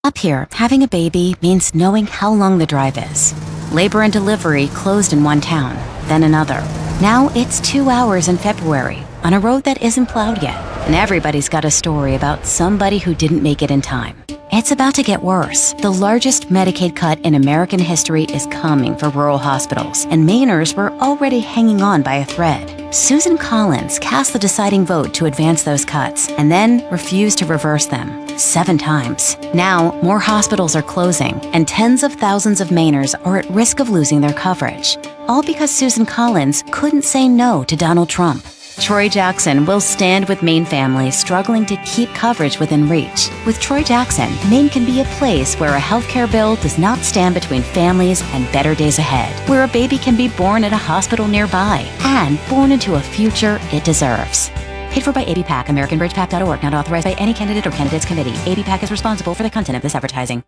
Up here, having a baby means knowing how long the drive is. Labor and delivery closed in one town, then another. Now it's 2 hours in February on a road that isn't plowed yet. And everybody's got a story about somebody who didn't make it in time. It's about to get worse. The largest Medicaid cut in American history is coming for rural hospitals, and Mainers were already hanging on by a thread. Susan Collins cast the deciding vote to advance those cuts, and then refused to reverse them 7 times. Now, more hospitals are closing, and tens of thousands of Mainers are at risk of losing their coverage. All because Susan Collins couldn't say no to Donald Trump. Troy Jackson will stand with Maine families struggling to keep coverage within reach. With Troy Jackson, Maine can be a place where a healthcare bill does not stand between families and better days ahead, where a baby can be born at a hospital nearby and born into a future it deserves. Paid for by ABPAC, AmericanBridgePAC.org, not authorized by any candidate or candidates committee. ABPAC is responsible for the content of this advertising.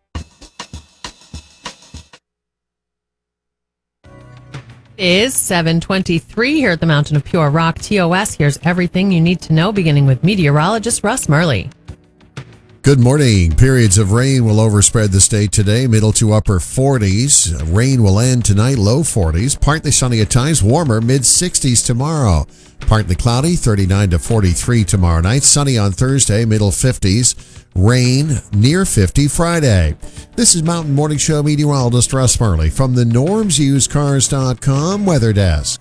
It is 7:23 here at the Mountain of Pure Rock. TOS, here's everything you need to know, beginning with meteorologist Russ Murley. Good morning. Periods of rain will overspread the state today, middle to upper 40s. Rain will end tonight, low 40s. Partly sunny at times, warmer, mid-60s tomorrow. Partly cloudy, 39 to 43 tomorrow night. Sunny on Thursday, middle 50s. Rain near 50 Friday. This is Mountain Morning Show meteorologist Russ Murley from the normsusedcars.com weather desk.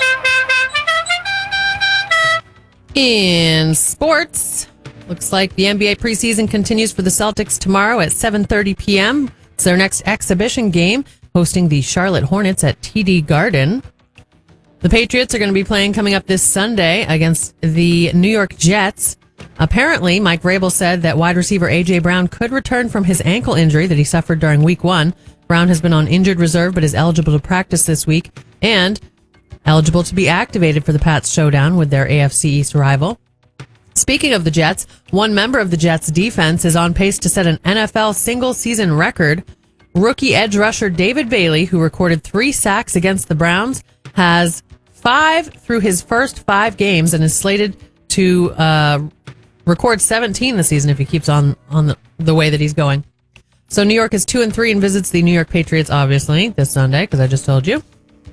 In sports, looks like the NBA preseason continues for the Celtics tomorrow at 7:30 p.m. It's their next exhibition game, hosting the Charlotte Hornets at TD Garden. The Patriots are going to be playing coming up this Sunday against the New York Jets. Apparently, Mike Vrabel said that wide receiver A.J. Brown could return from his ankle injury that he suffered during Week 1. Brown has been on injured reserve but is eligible to practice this week and eligible to be activated for the Pats showdown with their AFC East rival. Speaking of the Jets, one member of the Jets defense is on pace to set an NFL single-season record. Rookie edge rusher David Bailey, who recorded 3 sacks against the Browns, has 5 through his first 5 games and is slated to record 17 this season if he keeps on the way that he's going. So New York is 2-3 and visits the New York Patriots, obviously, this Sunday, because I just told you.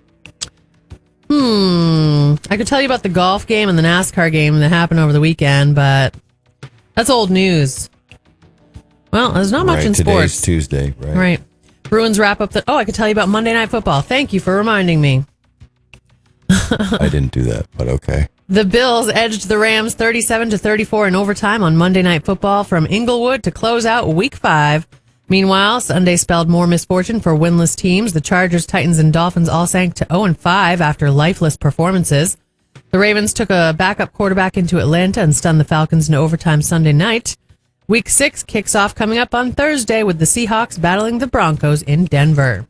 I could tell you about the golf game and the NASCAR game that happened over the weekend, but that's old news. Well, there's not much in sports. Today's Tuesday, right? Right. Bruins wrap up I could tell you about Monday Night Football. Thank you for reminding me. I didn't do that, but okay. The Bills edged the Rams 37-34 in overtime on Monday Night Football from Inglewood to close out Week 5. Meanwhile, Sunday spelled more misfortune for winless teams. The Chargers, Titans, and Dolphins all sank to 0-5 after lifeless performances. The Ravens took a backup quarterback into Atlanta and stunned the Falcons into overtime Sunday night. Week 6 kicks off coming up on Thursday with the Seahawks battling the Broncos in Denver.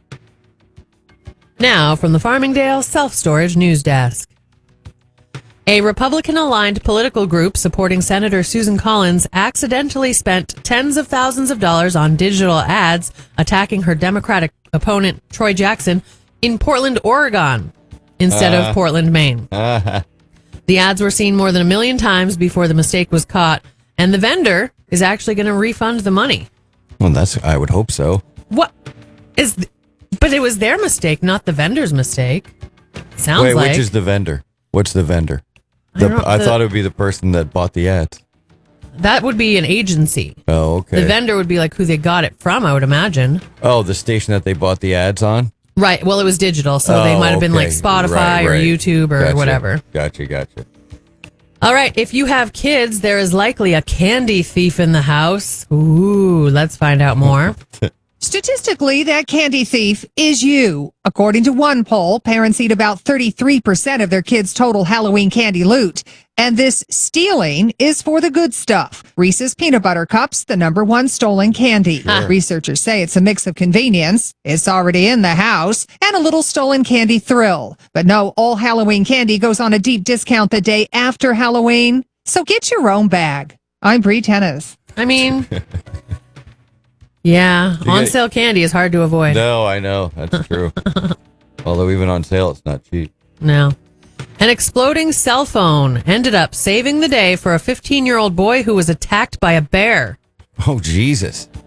Now, from the Farmingdale Self-Storage News Desk. A Republican-aligned political group supporting Senator Susan Collins accidentally spent tens of thousands of dollars on digital ads attacking her Democratic opponent, Troy Jackson, in Portland, Oregon, instead of Portland, Maine. The ads were seen more than 1 million times before the mistake was caught, and the vendor is actually going to refund the money. Well, I would hope so. But it was their mistake, not the vendor's mistake. Sounds Wait, like. which is the vendor? What's the vendor? I thought it would be the person that bought the ads. That would be an agency. Oh, okay. The vendor would be like who they got it from, I would imagine. Oh, the station that they bought the ads on? Right. Well, it was digital, so they might have been like Spotify or YouTube or whatever. Gotcha. All right. If you have kids, there is likely a candy thief in the house. Ooh, let's find out more. Statistically, that candy thief is you. According to one poll, parents eat about 33% of their kids' total Halloween candy loot. And this stealing is for the good stuff. Reese's Peanut Butter Cups, the #1 stolen candy. Researchers say it's a mix of convenience, it's already in the house, and a little stolen candy thrill. But no, all Halloween candy goes on a deep discount the day after Halloween. So get your own bag. I'm Bree Tennis. I mean... Yeah, on-sale candy is hard to avoid. No, I know. That's true. Although even on sale, it's not cheap. No. An exploding cell phone ended up saving the day for a 15-year-old boy who was attacked by a bear. Oh, Jesus.